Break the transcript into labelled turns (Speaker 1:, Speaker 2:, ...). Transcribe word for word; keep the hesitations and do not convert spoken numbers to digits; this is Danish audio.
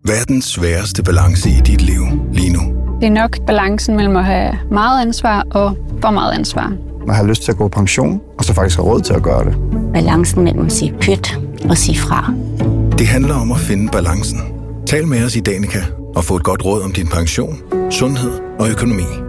Speaker 1: Hvad er den sværeste balance i dit liv lige nu?
Speaker 2: Det er nok balancen mellem at have meget ansvar og for meget ansvar.
Speaker 3: Man har lyst til at gå på pension, og så faktisk have råd til at gøre det.
Speaker 4: Balancen mellem at sige pyt og sige fra.
Speaker 1: Det handler om at finde balancen. Tal med os i Danica og få et godt råd om din pension, sundhed og økonomi.